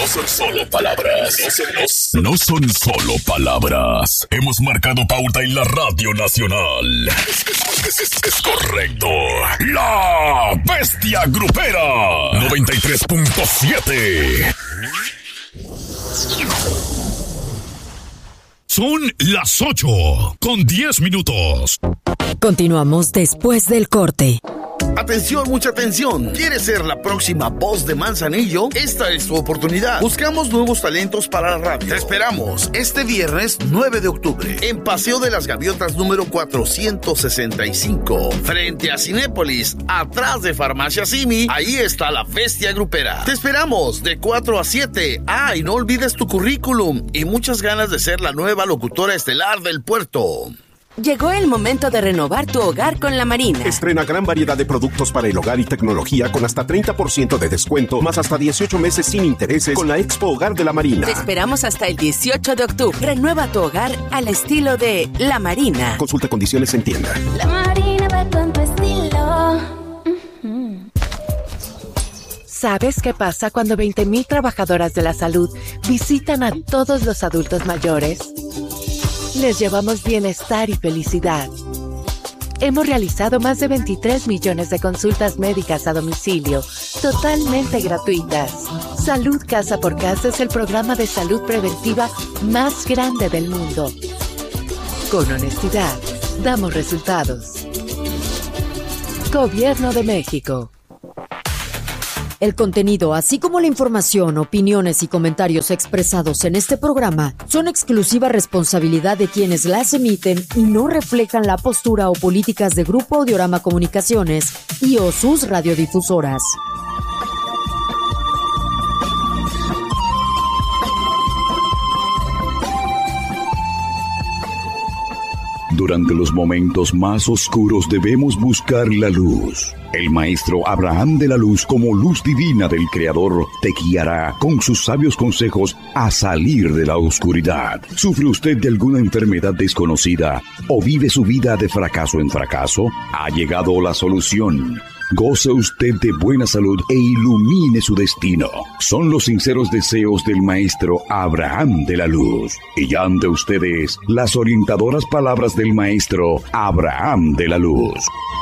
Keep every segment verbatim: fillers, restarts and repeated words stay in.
No son solo palabras. No son, no, no son solo palabras. Hemos marcado pauta en la Radio Nacional. Es, es, es, es correcto. La Bestia Grupera. noventa y tres punto siete. Son las ocho con diez minutos. Continuamos después del corte. Atención, mucha atención. ¿Quieres ser la próxima voz de Manzanillo? Esta es tu oportunidad. Buscamos nuevos talentos para la radio. Te esperamos este viernes nueve de octubre en Paseo de las Gaviotas número cuatrocientos sesenta y cinco, frente a Cinépolis, atrás de Farmacia Simi. Ahí está la Bestia Grupera. Te esperamos de cuatro a siete. Ah, y no olvides tu currículum y muchas ganas de ser la nueva locutora estelar del puerto. Llegó el momento de renovar tu hogar con La Marina. Estrena gran variedad de productos para el hogar y tecnología con hasta treinta por ciento de descuento, más hasta dieciocho meses sin intereses con la Expo Hogar de La Marina. Te esperamos hasta el dieciocho de octubre. Renueva tu hogar al estilo de La Marina. Consulta condiciones en tienda. La Marina va con tu estilo. Uh-huh. ¿Sabes qué pasa cuando veinte mil trabajadoras de la salud visitan a todos los adultos mayores? Les llevamos bienestar y felicidad. Hemos realizado más de veintitrés millones de consultas médicas a domicilio, totalmente gratuitas. Salud Casa por Casa es el programa de salud preventiva más grande del mundo. Con honestidad, damos resultados. Gobierno de México. El contenido, así como la información, opiniones y comentarios expresados en este programa son exclusiva responsabilidad de quienes las emiten y no reflejan la postura o políticas de Grupo Audiorama Comunicaciones y o sus radiodifusoras. Durante los momentos más oscuros debemos buscar la luz. El maestro Abraham de la Luz, como luz divina del Creador, te guiará con sus sabios consejos a salir de la oscuridad. ¿Sufre usted de alguna enfermedad desconocida o vive su vida de fracaso en fracaso? Ha llegado la solución. Goce usted de buena salud e ilumine su destino. Son los sinceros deseos del maestro Abraham de la Luz. Y ya ante ustedes las orientadoras palabras del maestro Abraham de la Luz.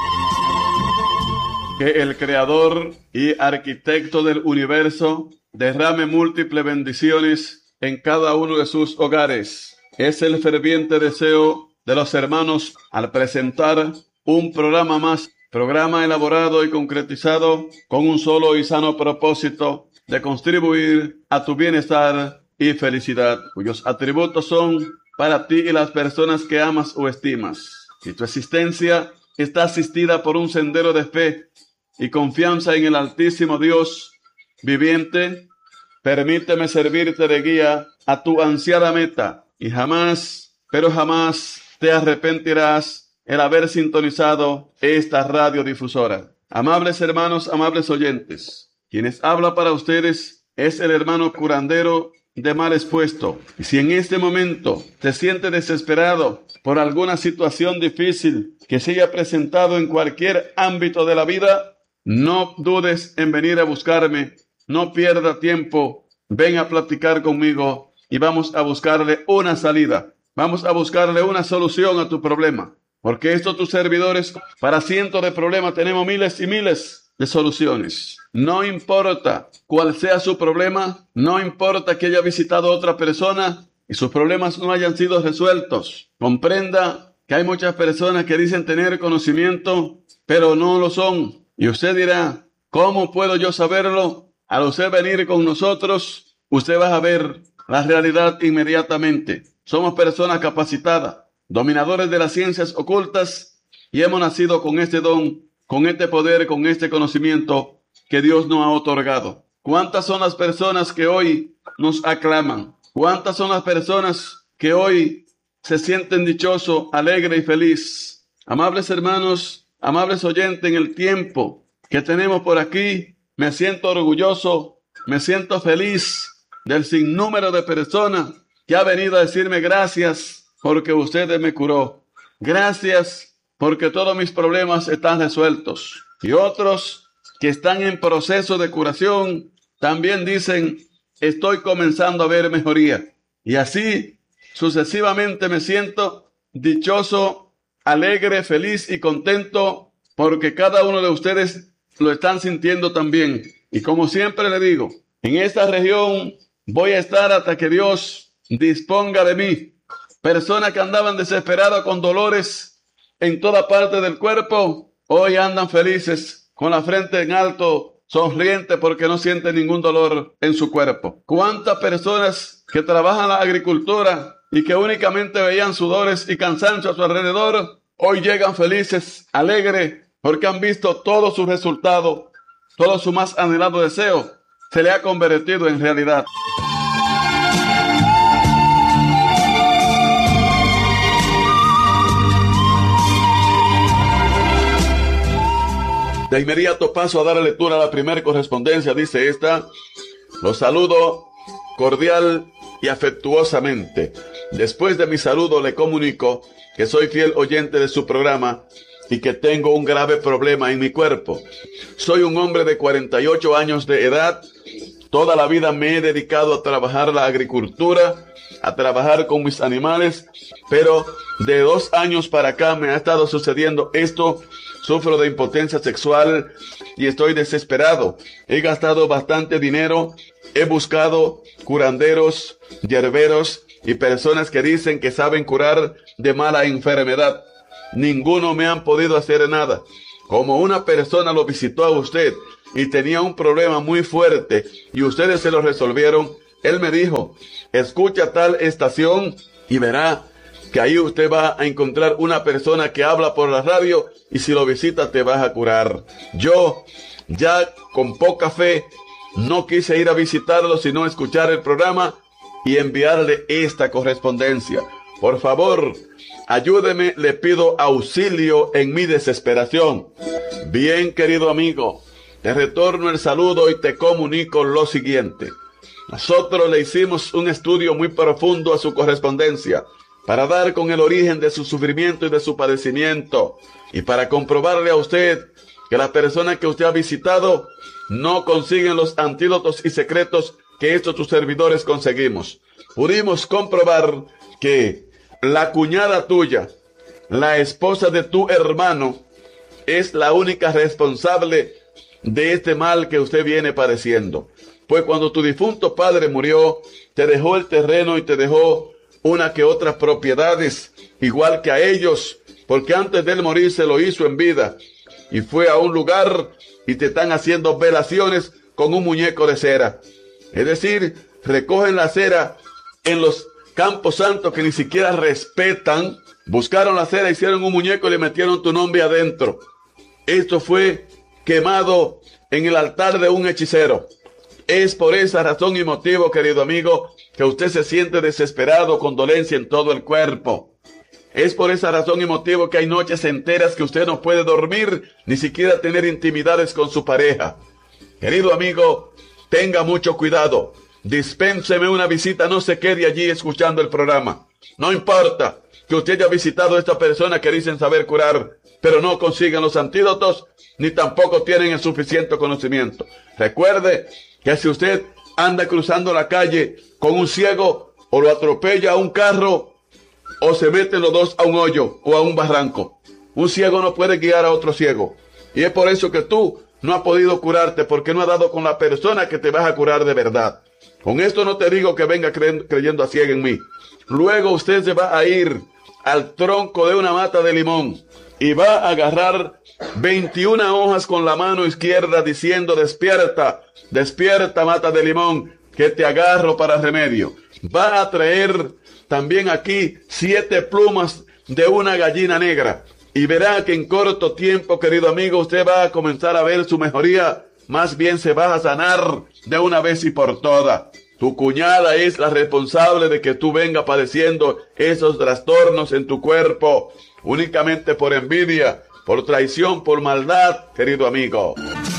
Que el creador y arquitecto del universo derrame múltiples bendiciones en cada uno de sus hogares. Es el ferviente deseo de los hermanos al presentar un programa más. Programa elaborado y concretizado con un solo y sano propósito de contribuir a tu bienestar y felicidad, cuyos atributos son para ti y las personas que amas o estimas. Si tu existencia está asistida por un sendero de fe y confianza en el Altísimo Dios viviente, permíteme servirte de guía a tu ansiada meta y jamás, pero jamás te arrepentirás el haber sintonizado esta radiodifusora. Amables hermanos, amables oyentes, quienes habla para ustedes es el hermano curandero de mal expuesto. Y si en este momento te sientes desesperado por alguna situación difícil que se haya presentado en cualquier ámbito de la vida, no dudes en venir a buscarme, no pierda tiempo, ven a platicar conmigo y vamos a buscarle una salida, vamos a buscarle una solución a tu problema. Porque estos tus servidores, para cientos de problemas, tenemos miles y miles de soluciones. No importa cuál sea su problema, no importa que haya visitado a otra persona y sus problemas no hayan sido resueltos. Comprenda que hay muchas personas que dicen tener conocimiento, pero no lo son. Y usted dirá, ¿cómo puedo yo saberlo? Al usted venir con nosotros, usted va a ver la realidad inmediatamente. Somos personas capacitadas, dominadores de las ciencias ocultas, y hemos nacido con este don, con este poder, con este conocimiento que Dios nos ha otorgado. ¿Cuántas son las personas que hoy nos aclaman? ¿Cuántas son las personas que hoy se sienten dichosos, alegres y felices? Amables hermanos, amables oyentes, en el tiempo que tenemos por aquí, me siento orgulloso, me siento feliz del sinnúmero de personas que ha venido a decirme gracias porque usted me curó. Gracias porque todos mis problemas están resueltos. Y otros que están en proceso de curación también dicen, estoy comenzando a ver mejoría. Y así sucesivamente me siento dichoso, alegre, feliz y contento porque cada uno de ustedes lo están sintiendo también. Y como siempre le digo, en esta región voy a estar hasta que Dios disponga de mí. Personas que andaban desesperadas con dolores en toda parte del cuerpo, hoy andan felices, con la frente en alto, sonrientes porque no sienten ningún dolor en su cuerpo. ¿Cuántas personas que trabajan la agricultura y que únicamente veían sudores y cansancio a su alrededor, hoy llegan felices, alegres, porque han visto todo su resultado, todo su más anhelado deseo se le ha convertido en realidad? De inmediato paso a dar lectura a la primera correspondencia. Dice esta: los saludo cordial y afectuosamente. Después de mi saludo le comunico que soy fiel oyente de su programa y que tengo un grave problema en mi cuerpo. Soy un hombre de cuarenta y ocho años de edad. Toda la vida me he dedicado a trabajar la agricultura, a trabajar con mis animales, pero de dos años para acá me ha estado sucediendo esto. Sufro de impotencia sexual y estoy desesperado. He gastado bastante dinero, he buscado curanderos, yerberos y personas que dicen que saben curar de mala enfermedad. Ninguno me han podido hacer nada. Como una persona lo visitó a usted y tenía un problema muy fuerte y ustedes se lo resolvieron, él me dijo: escucha tal estación y verá que ahí usted va a encontrar una persona que habla por la radio y si lo visita te vas a curar. Yo, ya con poca fe, no quise ir a visitarlo sino escuchar el programa y enviarle esta correspondencia. Por favor, ayúdeme, le pido auxilio en mi desesperación. Bien, querido amigo, te retorno el saludo y te comunico lo siguiente. Nosotros le hicimos un estudio muy profundo a su correspondencia para dar con el origen de su sufrimiento y de su padecimiento, y para comprobarle a usted que las personas que usted ha visitado no consiguen los antídotos y secretos que estos sus servidores conseguimos. Pudimos comprobar que la cuñada tuya, la esposa de tu hermano, es la única responsable de este mal que usted viene padeciendo. Pues cuando tu difunto padre murió, te dejó el terreno y te dejó una que otras propiedades, igual que a ellos, porque antes de él morir se lo hizo en vida, y fue a un lugar y te están haciendo velaciones con un muñeco de cera. Es decir, recogen la cera en los campos santos que ni siquiera respetan, buscaron la cera, hicieron un muñeco y le metieron tu nombre adentro. Esto fue quemado en el altar de un hechicero. Es por esa razón y motivo, querido amigo, que usted se siente desesperado, con dolencia en todo el cuerpo. Es por esa razón y motivo que hay noches enteras que usted no puede dormir, ni siquiera tener intimidades con su pareja. Querido amigo, tenga mucho cuidado. Dispénseme una visita, no se quede allí escuchando el programa. No importa que usted haya visitado a esta persona que dicen saber curar, pero no consiguen los antídotos, ni tampoco tienen el suficiente conocimiento. Recuerde que si usted anda cruzando la calle con un ciego, o lo atropella a un carro, o se meten los dos a un hoyo o a un barranco. Un ciego no puede guiar a otro ciego. Y es por eso que tú no has podido curarte, porque no has dado con la persona que te vas a curar de verdad. Con esto no te digo que venga creyendo, creyendo a ciega en mí. Luego usted se va a ir al tronco de una mata de limón y va a agarrar veintiuna hojas con la mano izquierda diciendo: despierta, despierta mata de limón, que te agarro para remedio. Va a traer también aquí siete plumas de una gallina negra y verá que en corto tiempo, querido amigo, usted va a comenzar a ver su mejoría. Más bien se va a sanar de una vez y por todas. Tu cuñada es la responsable de que tú vengas padeciendo esos trastornos en tu cuerpo, únicamente por envidia, por traición, por maldad, querido amigo.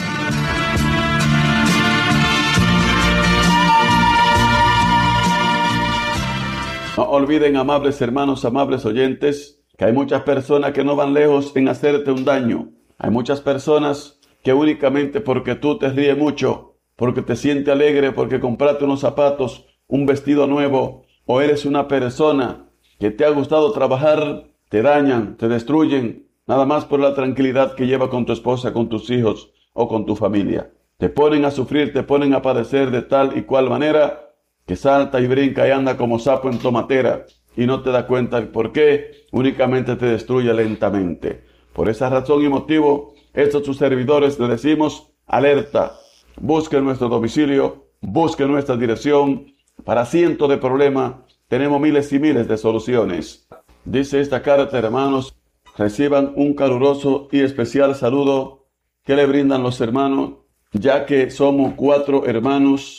No olviden, amables hermanos, amables oyentes, que hay muchas personas que no van lejos en hacerte un daño. Hay muchas personas que únicamente porque tú te ríes mucho, porque te sientes alegre, porque compraste unos zapatos, un vestido nuevo, o eres una persona que te ha gustado trabajar, te dañan, te destruyen, nada más por la tranquilidad que lleva con tu esposa, con tus hijos o con tu familia. Te ponen a sufrir, te ponen a padecer de tal y cual manera que salta y brinca y anda como sapo en tomatera y no te da cuenta el por qué, únicamente te destruye lentamente. Por esa razón y motivo, estos sus servidores le decimos, alerta, busque nuestro domicilio, busque nuestra dirección. Para cientos de problemas tenemos miles y miles de soluciones. Dice esta carta, hermanos, reciban un caluroso y especial saludo que le brindan los hermanos, ya que somos cuatro hermanos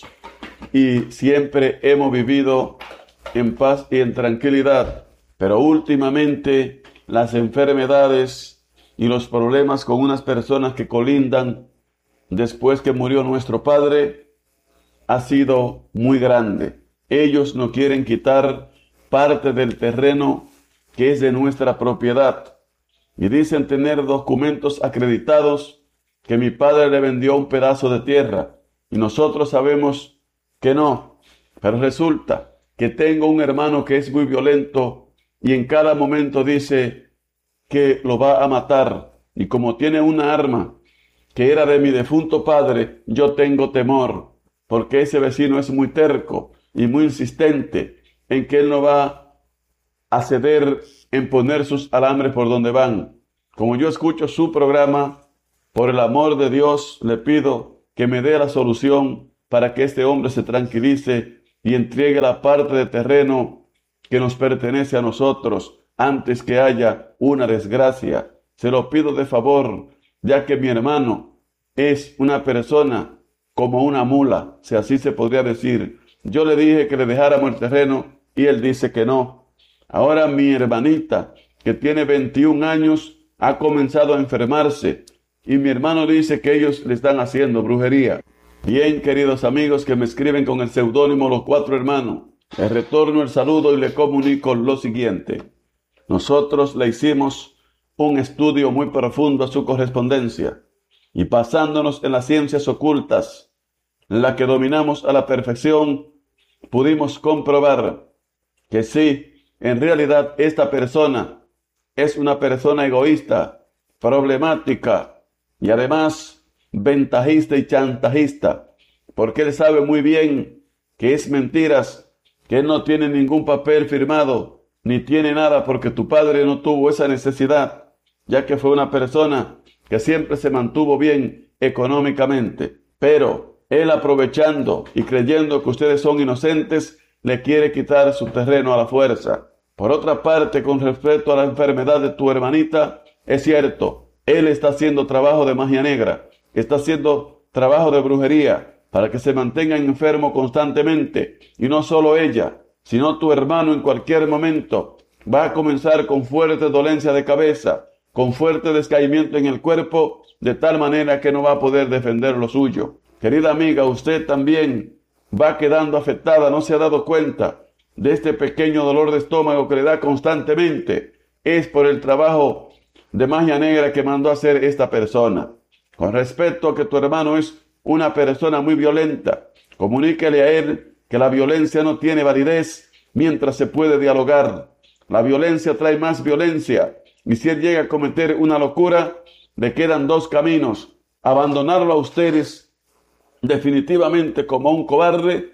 y siempre hemos vivido en paz y en tranquilidad. Pero últimamente las enfermedades y los problemas con unas personas que colindan después que murió nuestro padre ha sido muy grande. Ellos no quieren quitar parte del terreno que es de nuestra propiedad y dicen tener documentos acreditados que mi padre le vendió un pedazo de tierra y nosotros sabemos que no, pero resulta que tengo un hermano que es muy violento y en cada momento dice que lo va a matar, y como tiene una arma que era de mi defunto padre, yo tengo temor, porque ese vecino es muy terco y muy insistente en que él no va a ceder en poner sus alambres por donde van. Como yo escucho su programa, por el amor de Dios le pido que me dé la solución para que este hombre se tranquilice y entregue la parte de terreno que nos pertenece a nosotros antes que haya una desgracia. Se lo pido de favor, ya que mi hermano es una persona como una mula, si así se podría decir. Yo le dije que le dejáramos el terreno y él dice que no. Ahora mi hermanita, que tiene veintiún años, ha comenzado a enfermarse y mi hermano dice que ellos le están haciendo brujería. Bien, queridos amigos que me escriben con el seudónimo Los Cuatro Hermanos, les retorno el saludo y le comunico lo siguiente. Nosotros le hicimos un estudio muy profundo a su correspondencia y basándonos en las ciencias ocultas, la que dominamos a la perfección, pudimos comprobar que sí, en realidad esta persona es una persona egoísta, problemática y además ventajista y chantajista, porque él sabe muy bien que es mentiras, que él no tiene ningún papel firmado, ni tiene nada porque tu padre no tuvo esa necesidad, ya que fue una persona que siempre se mantuvo bien económicamente, pero él aprovechando y creyendo que ustedes son inocentes, le quiere quitar su terreno a la fuerza. Por otra parte, con respecto a la enfermedad de tu hermanita, es cierto, él está haciendo trabajo de magia negra, está haciendo trabajo de brujería para que se mantenga enfermo constantemente, y no solo ella, sino tu hermano en cualquier momento va a comenzar con fuerte dolencia de cabeza, con fuerte descaimiento en el cuerpo, de tal manera que no va a poder defender lo suyo. Querida amiga, usted también va quedando afectada, no se ha dado cuenta de este pequeño dolor de estómago que le da constantemente. Es por el trabajo de magia negra que mandó a hacer esta persona. Con respecto a que tu hermano es una persona muy violenta, comuníquele a él que la violencia no tiene validez mientras se puede dialogar. La violencia trae más violencia, y si él llega a cometer una locura, le quedan dos caminos: abandonarlo a ustedes definitivamente como un cobarde,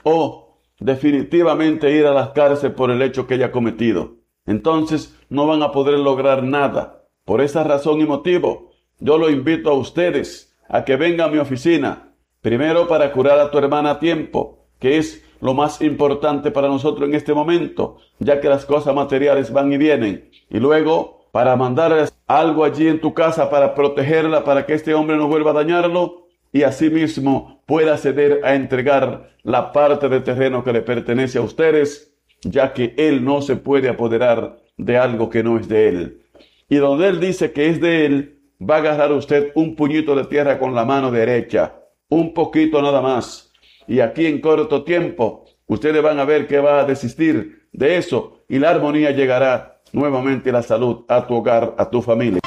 o definitivamente ir a la cárcel por el hecho que haya cometido. Entonces no van a poder lograr nada. Por esa razón y motivo, yo lo invito a ustedes a que vengan a mi oficina, primero para curar a tu hermana a tiempo, que es lo más importante para nosotros en este momento, ya que las cosas materiales van y vienen, y luego para mandarles algo allí en tu casa para protegerla, para que este hombre no vuelva a dañarlo, y asimismo pueda ceder a entregar la parte de terreno que le pertenece a ustedes, ya que él no se puede apoderar de algo que no es de él. Y donde él dice que es de él, va a agarrar usted un puñito de tierra con la mano derecha, un poquito nada más. Y aquí en corto tiempo, ustedes van a ver que va a desistir de eso y la armonía llegará nuevamente, la salud a tu hogar, a tu familia.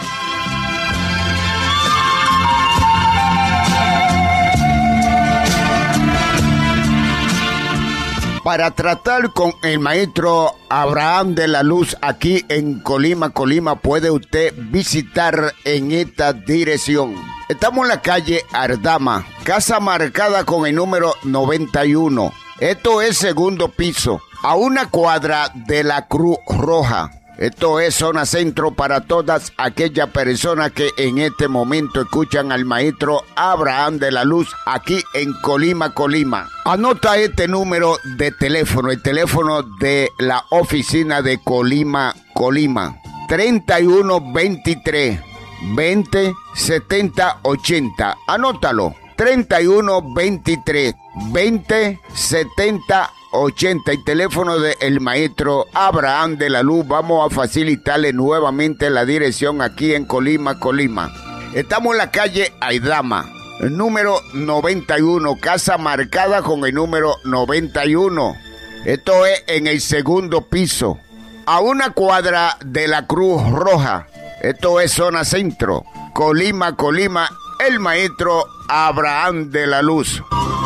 para tratar con el maestro Abraham de la Luz aquí en Colima, Colima, puede usted visitar en esta dirección. Estamos en la calle Ardama, casa marcada con el número noventa y uno. Esto es segundo piso, a una cuadra de la Cruz Roja. Esto es zona centro para todas aquellas personas que en este momento escuchan al maestro Abraham de la Luz aquí en Colima, Colima. Anota este número de teléfono, el teléfono de la oficina de Colima, Colima. treinta y uno veintitrés veinte setenta ochenta. Anótalo. treinta y uno veintitrés veinte setenta ochenta, el teléfono del maestro Abraham de la Luz. Vamos a facilitarle nuevamente la dirección aquí en Colima, Colima. Estamos en la calle Aidama, número noventa y uno, casa marcada con el número noventa y uno. Esto es en el segundo piso, a una cuadra de la Cruz Roja. Esto es zona centro, Colima, Colima, el maestro Abraham de la Luz.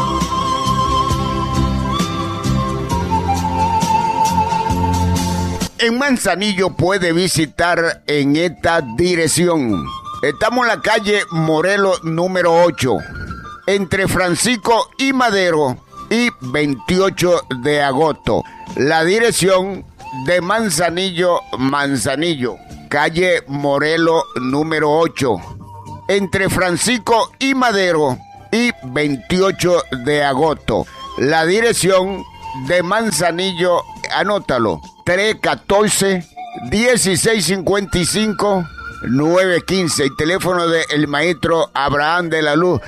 En Manzanillo puede visitar en esta dirección. Estamos en la calle Morelos número ocho, entre Francisco y Madero y veintiocho de agosto. La dirección de Manzanillo, Manzanillo, calle Morelos número ocho, entre Francisco y Madero y veintiocho de agosto. La dirección de Manzanillo, anótalo, tres uno cuatro, uno seis cinco cinco, nueve uno cinco, el teléfono del maestro Abraham de la Luz.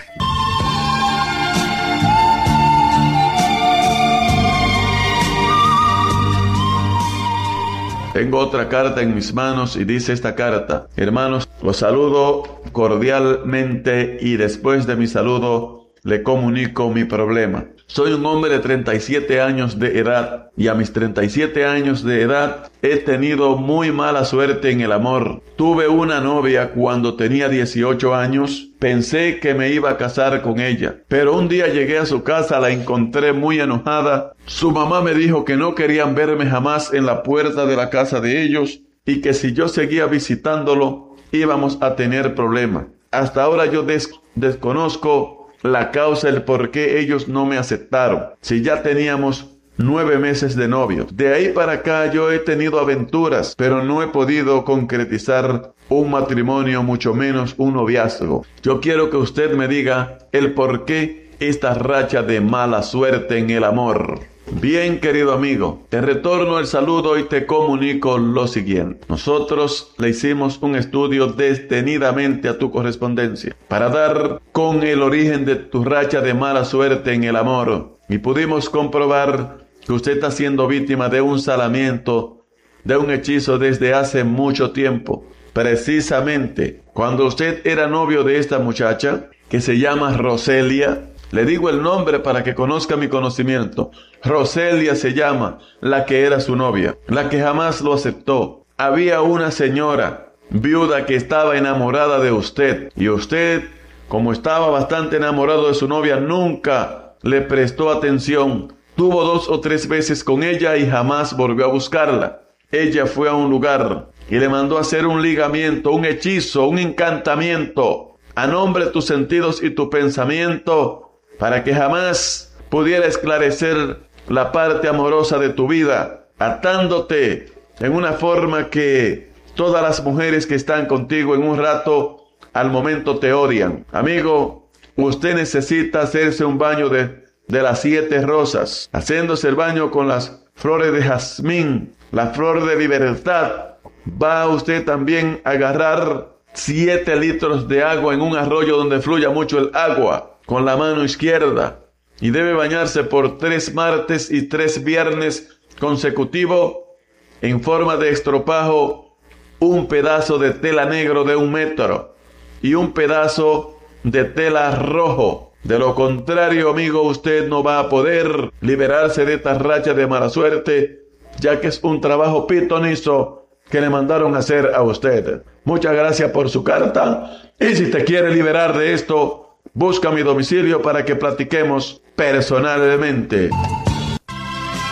Tengo otra carta en mis manos y dice esta carta: hermanos, los saludo cordialmente y después de mi saludo le comunico mi problema. Soy un hombre de treinta y siete años de edad y a mis treinta y siete años de edad he tenido muy mala suerte en el amor. Tuve una novia cuando tenía dieciocho años, pensé que me iba a casar con ella, pero un día llegué a su casa, la encontré muy enojada. Su mamá me dijo que no querían verme jamás en la puerta de la casa de ellos y que si yo seguía visitándolo íbamos a tener problemas. Hasta ahora yo des- desconozco la causa, el por qué ellos no me aceptaron, si ya teníamos nueve meses de novios. De ahí para acá yo he tenido aventuras, pero no he podido concretizar un matrimonio, mucho menos un noviazgo. Yo quiero que usted me diga el por qué esta racha de mala suerte en el amor. Bien, querido amigo, te retorno el saludo y te comunico lo siguiente. Nosotros le hicimos un estudio detenidamente a tu correspondencia para dar con el origen de tu racha de mala suerte en el amor y pudimos comprobar que usted está siendo víctima de un salamiento, de un hechizo desde hace mucho tiempo. Precisamente cuando usted era novio de esta muchacha que se llama Roselia, le digo el nombre para que conozca mi conocimiento. Roselia se llama, la que era su novia, la que jamás lo aceptó. Había una señora viuda que estaba enamorada de usted, y usted, como estaba bastante enamorado de su novia, nunca le prestó atención. Tuvo dos o tres veces con ella y jamás volvió a buscarla. Ella fue a un lugar y le mandó a hacer un ligamiento, un hechizo, un encantamiento a nombre de tus sentidos y tu pensamiento, para que jamás pudiera esclarecer la parte amorosa de tu vida, atándote en una forma que todas las mujeres que están contigo en un rato, al momento te odian. Amigo, usted necesita hacerse un baño de, de las siete rosas, haciéndose el baño con las flores de jazmín, la flor de libertad. Va usted también a agarrar siete litros de agua en un arroyo donde fluya mucho el agua, con la mano izquierda, y debe bañarse por tres martes y tres viernes consecutivos en forma de estropajo, un pedazo de tela negro de un metro y un pedazo de tela rojo. De lo contrario, amigo, usted no va a poder liberarse de esta racha de mala suerte, ya que es un trabajo pitonizo que le mandaron a hacer a usted. Muchas gracias por su carta, y si te quiere liberar de esto, busca mi domicilio para que platiquemos personalmente.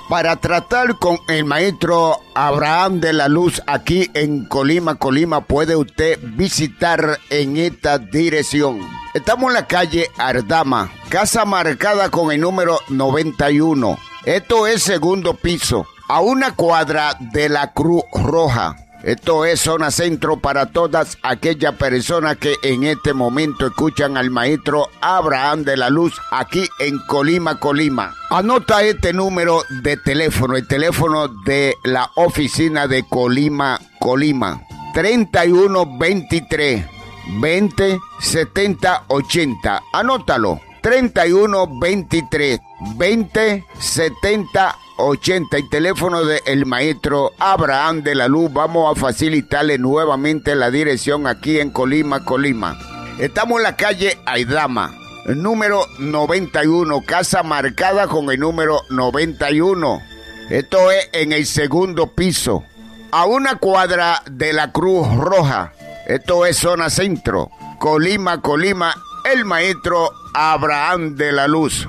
para tratar con el maestro Abraham de la Luz aquí en Colima, Colima, puede usted visitar en esta dirección. Estamos en la calle Ardama, casa marcada con el número noventa y uno. Esto es segundo piso, a una cuadra de la Cruz Roja. Esto es zona centro para todas aquellas personas que en este momento escuchan al maestro Abraham de la Luz aquí en Colima, Colima. Anota este número de teléfono, el teléfono de la oficina de Colima, Colima. treinta y uno veintitrés veinte setenta ochenta. Anótalo. treinta y uno veintitrés veinte setenta ochenta, el teléfono del maestro Abraham de la Luz. Vamos a facilitarle nuevamente la dirección aquí en Colima, Colima. Estamos en la calle Aidama, número noventa y uno, casa marcada con el número noventa y uno. Esto es en el segundo piso, a una cuadra de la Cruz Roja. Esto es zona centro, Colima, Colima, el maestro Abraham de la Luz.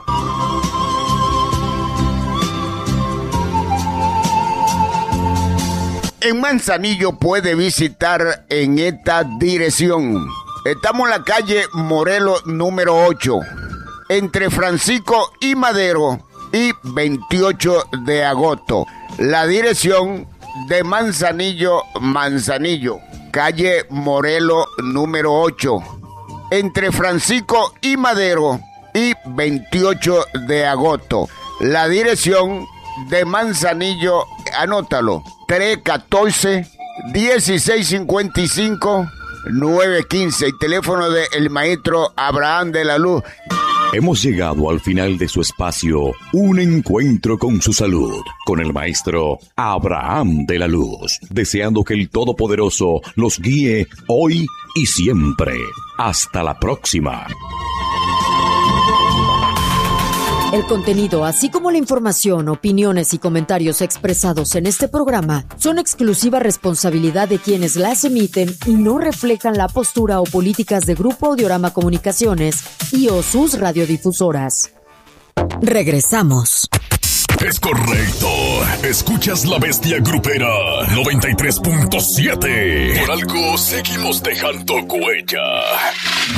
En Manzanillo puede visitar en esta dirección. Estamos en la calle Morelos número ocho, entre Francisco y Madero y veintiocho de agosto. La dirección de Manzanillo, Manzanillo, calle Morelos número ocho, entre Francisco y Madero y veintiocho de agosto. La dirección de Manzanillo, anótalo, tres uno cuatro, dieciséis cincuenta y cinco, nueve quince, el teléfono del maestro Abraham de la Luz. Hemos llegado al final de su espacio, Un Encuentro con su Salud, con el maestro Abraham de la Luz, deseando que el Todopoderoso los guíe hoy y siempre. Hasta la próxima. El contenido, así como la información, opiniones y comentarios expresados en este programa son exclusiva responsabilidad de quienes las emiten y no reflejan la postura o políticas de Grupo Audiorama Comunicaciones y o sus radiodifusoras. Regresamos. Es correcto. Escuchas La Bestia Grupera noventa y tres punto siete. Por algo seguimos dejando huella.